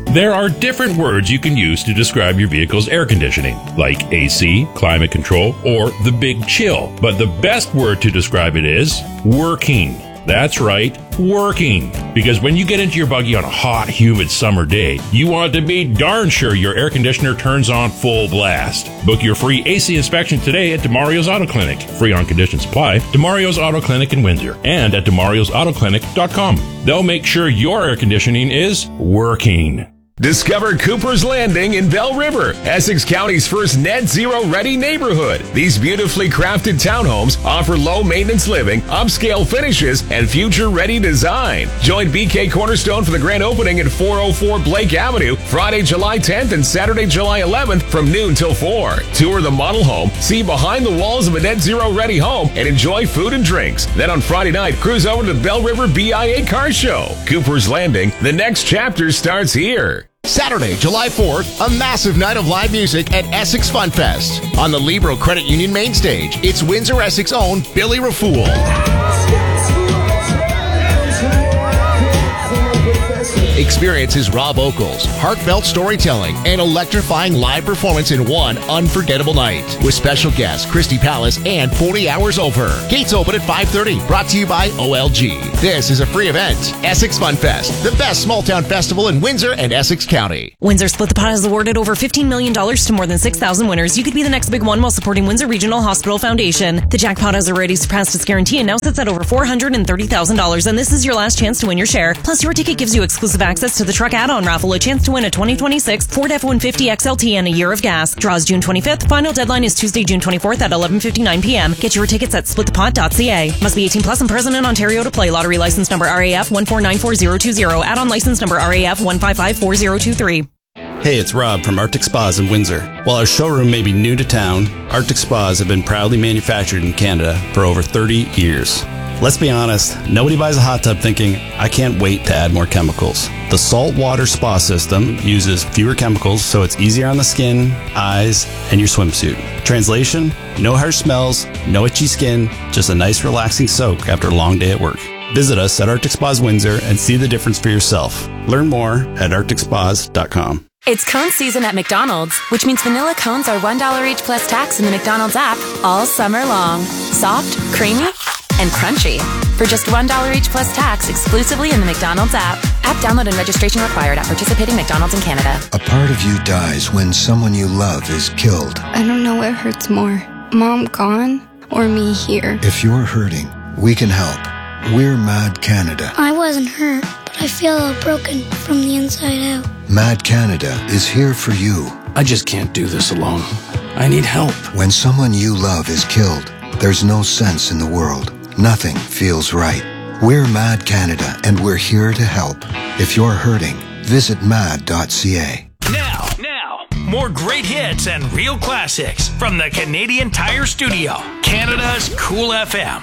There are different words you can use to describe your vehicle's air conditioning, like AC, climate control, or the big chill. But the best word to describe it is working. That's right, working. Because when you get into your buggy on a hot, humid summer day, you want to be darn sure your air conditioner turns on full blast. Book your free AC inspection today at DeMario's Auto Clinic. Free on conditions apply. DeMario's Auto Clinic in Windsor and at DeMario'sAutoClinic.com. They'll make sure your air conditioning is working. Discover Cooper's Landing in Bell River, Essex County's first net zero ready neighborhood. These beautifully crafted townhomes offer low maintenance living, upscale finishes, and future ready design. Join BK Cornerstone for the grand opening at 404 Blake Avenue, Friday, July 10th and Saturday, July 11th from noon till 4. Tour the model home, see behind the walls of a net zero ready home, and enjoy food and drinks. Then on Friday night, cruise over to the Bell River BIA Car Show. Cooper's Landing, the next chapter starts here. Saturday, July 4th, a massive night of live music at Essex Fun Fest. On the Libro Credit Union main stage, it's Windsor Essex own Billy Rafool. Experience his raw vocals, heartfelt storytelling, and electrifying live performance in one unforgettable night. With special guests Christy Palace and 40 Hours Over. Gates open at 5:30. Brought to you by OLG. This is a free event. Essex Fun Fest, the best small town festival in Windsor and Essex County. Windsor Split the Pot has awarded over $15 million to more than 6,000 winners. You could be the next big one while supporting Windsor Regional Hospital Foundation. The jackpot has already surpassed its guarantee and now sits at over $430,000, and this is your last chance to win your share. Plus, your ticket gives you exclusive access to the truck add-on raffle, a chance to win a 2026 Ford F-150 XLT and a year of gas. Draws June 25th. Final deadline is Tuesday, June 24th at 11:59 p.m. Get your tickets at splitthepot.ca. Must be 18 plus and present in Ontario to play. Lottery license number RAF 1494020. Add-on license number RAF 1554023. Hey, it's Rob from Arctic Spas in Windsor. While our showroom may be new to town, Arctic Spas have been proudly manufactured in Canada for over 30 years. Let's be honest, nobody buys a hot tub thinking, I can't wait to add more chemicals. The saltwater spa system uses fewer chemicals, so it's easier on the skin, eyes, and your swimsuit. Translation, no harsh smells, no itchy skin, just a nice relaxing soak after a long day at work. Visit us at Arctic Spas Windsor and see the difference for yourself. Learn more at arcticspas.com. It's cone season at McDonald's, which means vanilla cones are $1 each plus tax in the McDonald's app all summer long. Soft, creamy, and crunchy. For just $1 each plus tax exclusively in the McDonald's app. App download and registration required at participating McDonald's in Canada. A part of you dies when someone you love is killed. I don't know what hurts more, Mom gone or me here. If you're hurting, we can help. We're Mad Canada. I wasn't hurt, but I feel all broken from the inside out. Mad Canada is here for you. I just can't do this alone. I need help. When someone you love is killed, there's no sense in the world. Nothing feels right. We're Mad Canada, and we're here to help. If you're hurting, visit mad.ca. Now, more great hits and real classics from the Canadian Tire Studio, Canada's Cool FM.